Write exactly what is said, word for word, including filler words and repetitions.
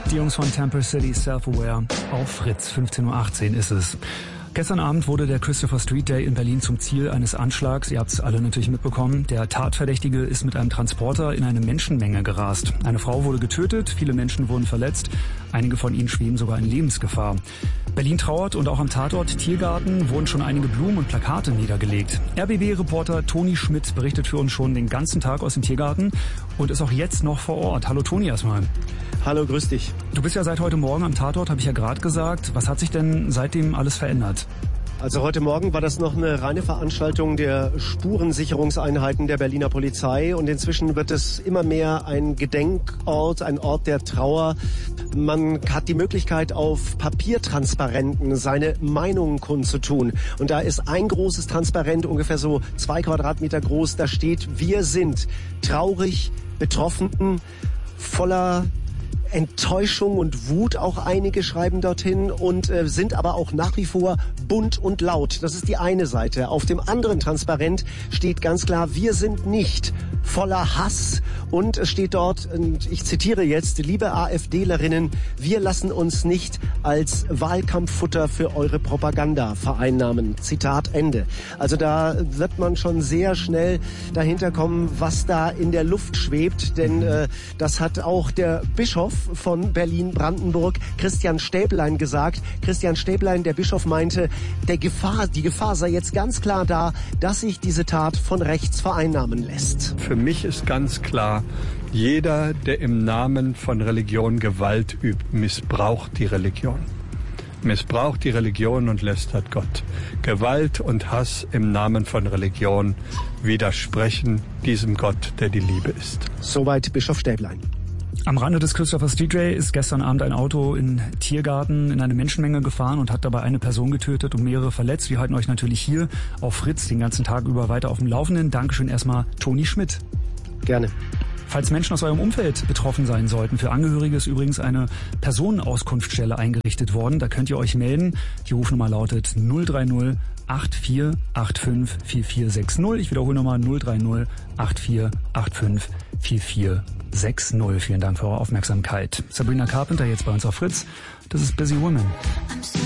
Die Jungs von Temper City, Self-Aware, auf Fritz, fünfzehn Uhr achtzehn ist es. Gestern Abend wurde der Christopher Street Day in Berlin zum Ziel eines Anschlags. Ihr habt es alle natürlich mitbekommen. Der Tatverdächtige ist mit einem Transporter in eine Menschenmenge gerast. Eine Frau wurde getötet, viele Menschen wurden verletzt. Einige von ihnen schweben sogar in Lebensgefahr. Berlin trauert und auch am Tatort Tiergarten wurden schon einige Blumen und Plakate niedergelegt. R B B-Reporter Toni Schmidt berichtet für uns schon den ganzen Tag aus dem Tiergarten und ist auch jetzt noch vor Ort. Hallo Toni erstmal. Hallo, grüß dich. Du bist ja seit heute Morgen am Tatort, habe ich ja gerade gesagt. Was hat sich denn seitdem alles verändert? Also heute Morgen war das noch eine reine Veranstaltung der Spurensicherungseinheiten der Berliner Polizei und inzwischen wird es immer mehr ein Gedenkort, ein Ort der Trauer. Man hat die Möglichkeit, auf Papiertransparenten seine Meinung kundzutun. Und da ist ein großes Transparent, ungefähr so zwei Quadratmeter groß, da steht: Wir sind traurig, betroffen, voller Enttäuschung und Wut, auch einige schreiben dorthin, und äh, sind aber auch nach wie vor bunt und laut. Das ist die eine Seite. Auf dem anderen Transparent steht ganz klar: Wir sind nicht voller Hass. Und es steht dort, und ich zitiere jetzt: Liebe AfDlerinnen, wir lassen uns nicht als Wahlkampffutter für eure Propaganda vereinnahmen. Zitat Ende. Also da wird man schon sehr schnell dahinter kommen, was da in der Luft schwebt, denn äh, das hat auch der Bischof von Berlin-Brandenburg, Christian Stäblein, gesagt. Christian Stäblein, der Bischof, meinte, der Gefahr, die Gefahr sei jetzt ganz klar da, dass sich diese Tat von rechts vereinnahmen lässt. Für mich ist ganz klar, jeder, der im Namen von Religion Gewalt übt, missbraucht die Religion. Missbraucht die Religion und lästert Gott. Gewalt und Hass im Namen von Religion widersprechen diesem Gott, der die Liebe ist. Soweit Bischof Stäblein. Am Rande des Christopher Street Day ist gestern Abend ein Auto in Tiergarten in eine Menschenmenge gefahren und hat dabei eine Person getötet und mehrere verletzt. Wir halten euch natürlich hier auf Fritz den ganzen Tag über weiter auf dem Laufenden. Dankeschön erstmal Toni Schmidt. Gerne. Falls Menschen aus eurem Umfeld betroffen sein sollten, für Angehörige ist übrigens eine Personenauskunftsstelle eingerichtet worden. Da könnt ihr euch melden. Die Rufnummer lautet null drei null acht vier acht fünf vier vier sechs null. Ich wiederhole nochmal null drei null acht vier acht fünf vier vier sechs null. Vielen Dank für eure Aufmerksamkeit. Sabrina Carpenter jetzt bei uns auf Fritz. Das ist Busy Woman.